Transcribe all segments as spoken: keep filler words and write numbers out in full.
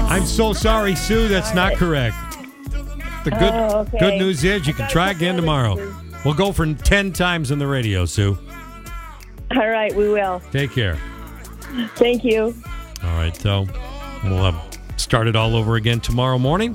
I'm so sorry, Sue. That's not correct. The good Oh, okay. good news is you can try again tomorrow. We'll go for ten times on the radio, Sue. All right, we will. Take care. Thank you. All right, so we'll have start it all over again tomorrow morning.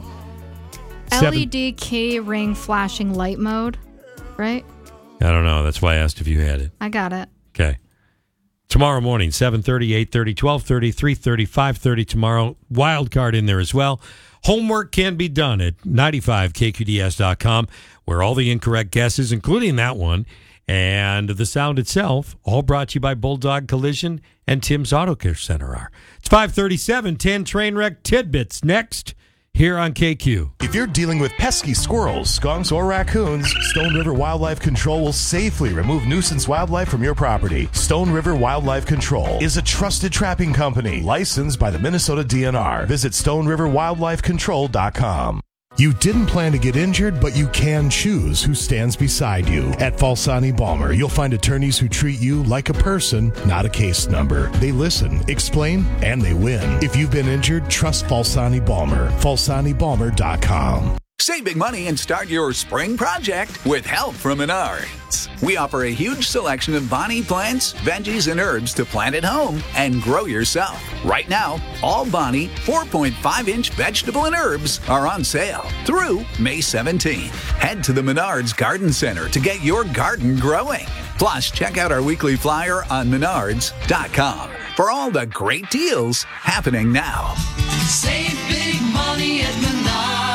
L E D key ring flashing light mode, right? I don't know. That's why I asked if you had it. I got it. Okay. Tomorrow morning, seven thirty, eight thirty, twelve thirty, three thirty, five thirty tomorrow. Wild card in there as well. Homework can be done at ninety-five K Q D S dot com, where all the incorrect guesses, including that one, and the sound itself, all brought to you by Bulldog Collision and Tim's Auto Care Center are. It's five thirty-seven, ten Trainwreck Tidbits next here on K Q. If you're dealing with pesky squirrels, skunks, or raccoons, Stone River Wildlife Control will safely remove nuisance wildlife from your property. Stone River Wildlife Control is a trusted trapping company licensed by the Minnesota D N R. Visit stone river wildlife control dot com. You didn't plan to get injured, but you can choose who stands beside you. At Falsani Balmer, you'll find attorneys who treat you like a person, not a case number. They listen, explain, and they win. If you've been injured, trust Falsani Balmer. falsani balmer dot com. Save big money and start your spring project with help from Menards. We offer a huge selection of Bonnie plants, veggies, and herbs to plant at home and grow yourself. Right now, all Bonnie four point five inch vegetable and herbs are on sale through May seventeenth. Head to the Menards Garden Center to get your garden growing. Plus, check out our weekly flyer on menards dot com for all the great deals happening now. Save big money at Menards.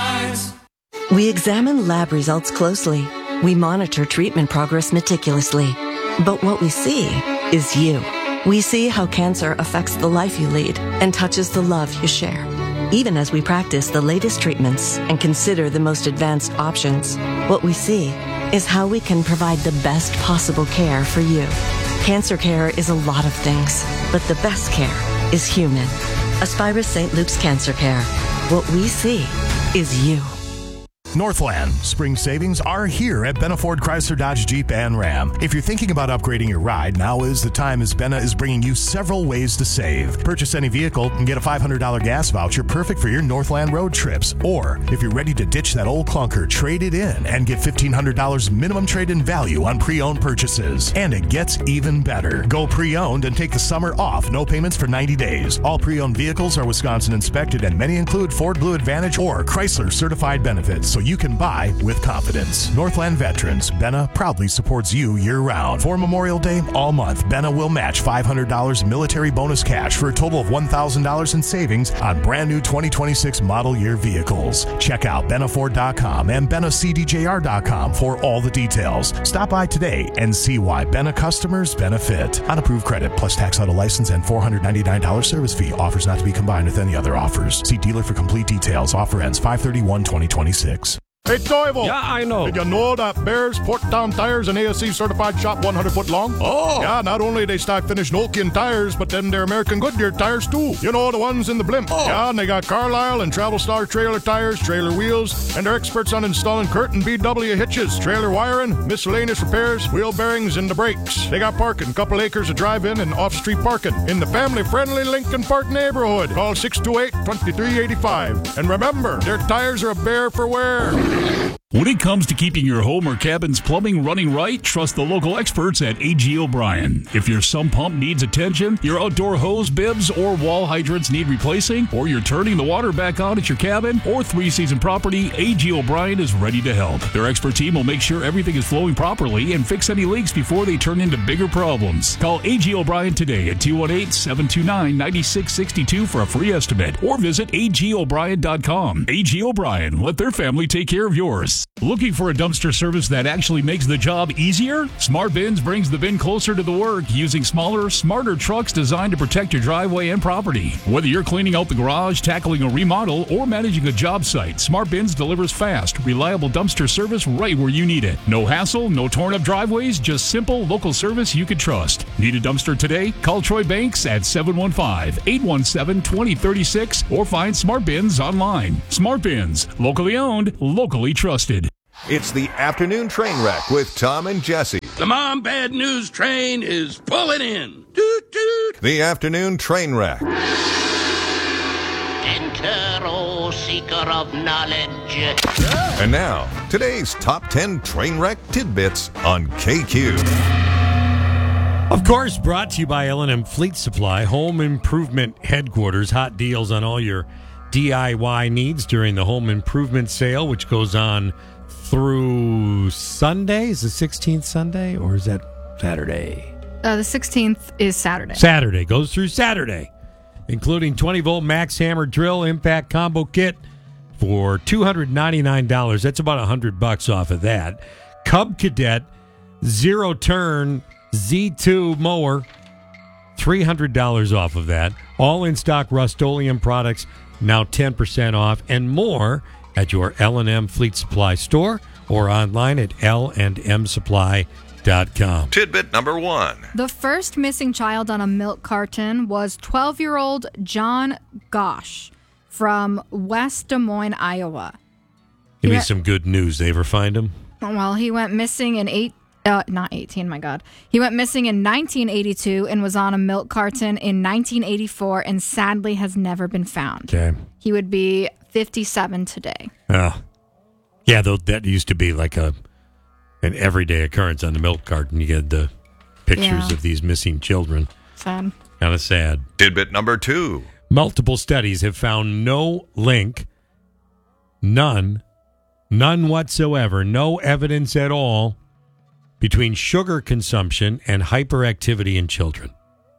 We examine lab results closely. We monitor treatment progress meticulously. But what we see is you. We see how cancer affects the life you lead and touches the love you share. Even as we practice the latest treatments and consider the most advanced options, what we see is how we can provide the best possible care for you. Cancer care is a lot of things, but the best care is human. Aspirus Saint Luke's Cancer Care. What we see is you. Northland spring savings are here at Benna Ford Chrysler Dodge Jeep and Ram. If you're thinking about upgrading your ride, now is the time, as Benna is bringing you several ways to save. Purchase any vehicle and get a five hundred dollars gas voucher perfect for your Northland road trips. Or if you're ready to ditch that old clunker, trade it in and get fifteen hundred dollars minimum trade-in value on pre-owned purchases. And it gets even better. Go pre-owned and take the summer off. No payments for ninety days. All pre-owned vehicles are Wisconsin inspected, and many include Ford Blue Advantage or Chrysler certified benefits, so you can buy with confidence. Northland Veterans, Benna proudly supports you year-round. For Memorial Day, all month, Benna will match five hundred dollars military bonus cash for a total of one thousand dollars in savings on brand new twenty twenty-six model year vehicles. Check out benna ford dot com and benna c d j r dot com for all the details. Stop by today and see why Benna customers benefit. Unapproved credit plus tax auto license and four hundred ninety-nine dollars service fee. Offers not to be combined with any other offers. See dealer for complete details. Offer ends five thirty-one twenty twenty-six. Hey, Toivo. Yeah, I know. Did you know that Bears Porttown Tires and A S C certified shop one hundred foot long? Oh. Yeah, not only they stock finished Nokian tires, but then they're American Goodyear tires too. You know, the ones in the blimp. Oh. Yeah, and they got Carlisle and Travel Star trailer tires, trailer wheels, and they're experts on installing Curtin B W hitches, trailer wiring, miscellaneous repairs, wheel bearings, and the brakes. They got parking, couple acres of drive-in and off-street parking in the family-friendly Lincoln Park neighborhood. Call six two eight, two three eight five. And remember, their tires are a bear for wear. When it comes to keeping your home or cabin's plumbing running right, trust the local experts at A G O'Brien. If your sump pump needs attention, your outdoor hose, bibs, or wall hydrants need replacing, or you're turning the water back on at your cabin or three-season property, A G O'Brien is ready to help. Their expert team will make sure everything is flowing properly and fix any leaks before they turn into bigger problems. Call A G O'Brien today at two one eight, seven two nine, nine six six two for a free estimate, or visit a g o'brien dot com. A G O'Brien, let their family take care of yours. Looking for a dumpster service that actually makes the job easier? Smart Bins brings the bin closer to the work using smaller, smarter trucks designed to protect your driveway and property. Whether you're cleaning out the garage, tackling a remodel, or managing a job site, Smart Bins delivers fast, reliable dumpster service right where you need it. No hassle, no torn up driveways, just simple local service you can trust. Need a dumpster today? Call Troy Banks at seven one five, eight one seven, two zero three six or find Smart Bins online. Smart Bins, locally owned, locally trusted. It's the afternoon train wreck with Tom and Jesse. The Mom Bad News train is pulling in. Toot, toot. The afternoon train wreck. Enter, O seeker of knowledge. And now, today's top ten train wreck tidbits on K Q. Of course, brought to you by L and M Fleet Supply, home improvement headquarters. Hot deals on all your D I Y needs during the home improvement sale, which goes on through Sunday. Is the sixteenth Sunday, or is that Saturday? Uh, the sixteenth is Saturday. Saturday. Goes through Saturday, including twenty-volt max hammer drill impact combo kit for two hundred ninety-nine dollars. That's about one hundred bucks off of that. Cub Cadet zero-turn Z two mower, three hundred dollars off of that. All in-stock Rust-Oleum products, now ten percent off, and more at your L and M Fleet Supply store or online at L and M supply dot com. Tidbit number one. The first missing child on a milk carton was twelve-year-old John Gosh from West Des Moines, Iowa. Give He me went- some good news. They ever find him? Well, he went missing in eight, uh, not eighteen, my God. He went missing in nineteen eighty-two and was on a milk carton in nineteen eighty-four and sadly has never been found. Okay. He would be fifty-seven today. Oh. Yeah, though that used to be like a an everyday occurrence on the milk carton. You get the pictures Yeah. of these missing children. Sad. Kind of sad. Tidbit number two. Multiple studies have found no link, none, none whatsoever, no evidence at all between sugar consumption and hyperactivity in children.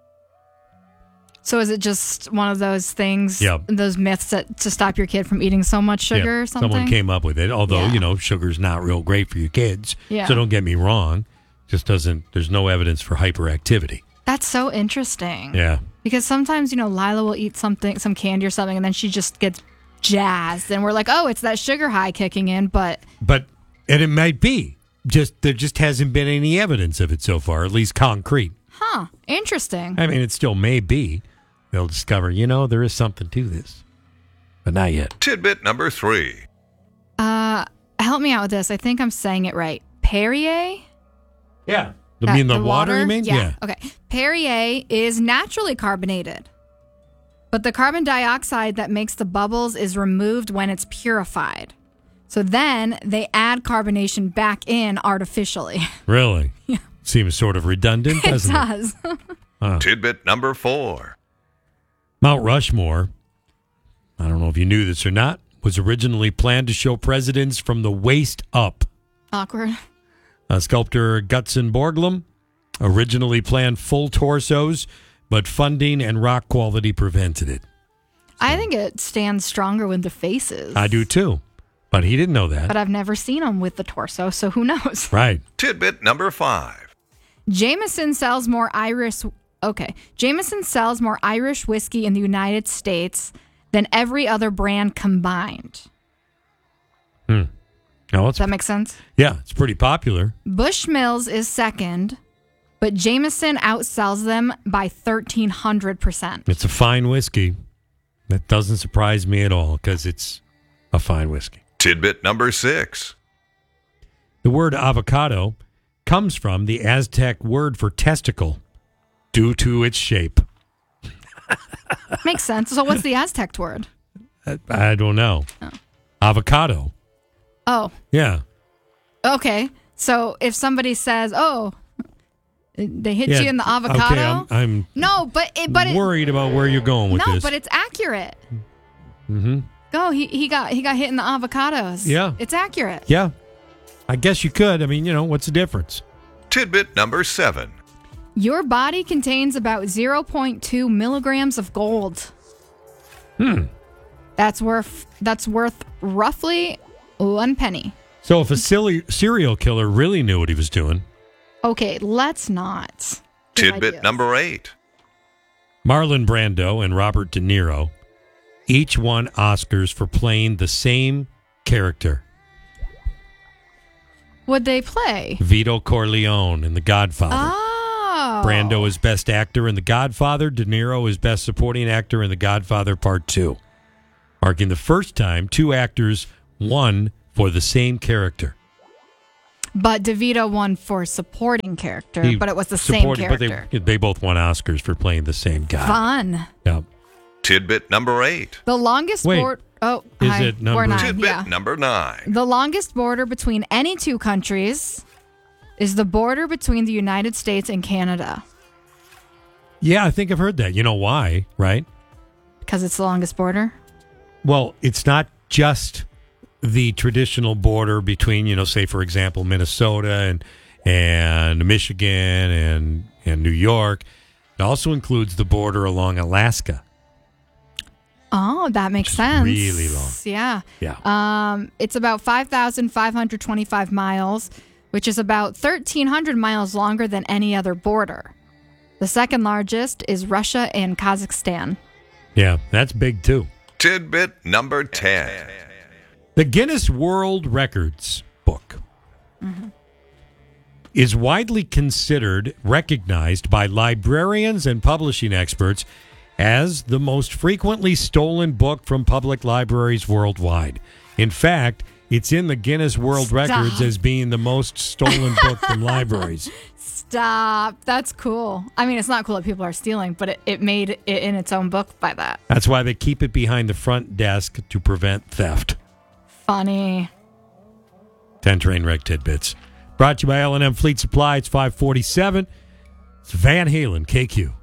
So is it just one of those things, Yeah. those myths that to stop your kid from eating so much sugar Yeah, or something? Someone came up with it, although, Yeah. you know, sugar's not real great for your kids. Yeah. So don't get me wrong. Just doesn't, there's no evidence for hyperactivity. That's so interesting. Yeah. Because sometimes, you know, Lila will eat something, some candy or something, and then she just gets jazzed. And we're like, oh, it's that sugar high kicking in. But But, and it might be, just there just hasn't been any evidence of it so far, at least concrete. Huh, interesting. I mean, it still may be. They'll discover, you know, there is something to this. But not yet. Tidbit number three. Uh, help me out with this. I think I'm saying it right. Perrier? Yeah. You That- mean the, water, you mean? Yeah. Okay. Perrier is naturally carbonated. But the carbon dioxide that makes the bubbles is removed when it's purified. So then they add carbonation back in artificially. Really? Yeah. Seems sort of redundant, It doesn't it? does. Huh. Tidbit number four. Mount Rushmore, I don't know if you knew this or not, was originally planned to show presidents from the waist up. Awkward. Uh, sculptor Gutzon Borglum originally planned full torsos, but funding and rock quality prevented it. I think it stands stronger with the faces. I do too, but he didn't know that. But I've never seen them with the torso, so who knows? Right. Tidbit number five. Jameson sells more Irish. Okay, Jameson sells more Irish whiskey in the United States than every other brand combined. Hmm. No, Does it's, that make sense? yeah, it's pretty popular. Bushmills is second, but Jameson outsells them by thirteen hundred percent. It's a fine whiskey. That doesn't surprise me at all because it's a fine whiskey. Tidbit number six. The word avocado comes from the Aztec word for testicle due to its shape. Makes sense. So what's the Aztec word? I, I don't know. Oh. Avocado. Oh, Yeah. okay. So if somebody says, oh, they hit Yeah, you in the avocado. Okay, I'm, I'm no, but it, but it, worried about where you're going with no, this. but it's accurate. Mm-hmm. Go, he, he got he got hit in the avocados. Yeah. It's accurate. Yeah. I guess you could. I mean, you know, what's the difference? Tidbit number seven. Your body contains about zero point two milligrams of gold. Hmm. That's worth that's worth roughly one penny. So if a silly serial killer really knew what he was doing, Okay, let's not. Good Tidbit idea. number eight. Marlon Brando and Robert De Niro each won Oscars for playing the same character. What'd they play? Vito Corleone in The Godfather. Oh. Brando is Best Actor in The Godfather. De Niro is Best Supporting Actor in The Godfather Part two, marking the first time two actors won for the same character. But DeVito won for supporting character, He but it was the same supported- character. But they, they both won Oscars for playing the same guy. Fun. Yeah. Tidbit number eight. The longest Wait. border. Oh, Is hi. it number- Or nine, Tidbit yeah. number nine. The longest border between any two countries is the border between the United States and Canada. Yeah, I think I've heard that. You know why, right? Because it's the longest border? Well, it's not just the traditional border between, you know, say, for example, Minnesota and and Michigan and, and New York. It also includes the border along Alaska. Oh, that makes sense. really long. Yeah. Yeah. Um, it's about five thousand five hundred twenty-five miles, which is about thirteen hundred miles longer than any other border. The second largest is Russia and Kazakhstan. Yeah, that's big too. Tidbit number ten. The Guinness World Records book Mm-hmm. is widely considered, recognized by librarians and publishing experts as the most frequently stolen book from public libraries worldwide. In fact, it's in the Guinness World Stop. Records as being the most stolen book from libraries. Stop. That's cool. I mean, it's not cool that people are stealing, but it, it made it in its own book by that. That's why they keep it behind the front desk to prevent theft. Funny. ten train wreck tidbits. Brought to you by L and M Fleet Supply. It's five forty-seven. It's Van Halen, K Q.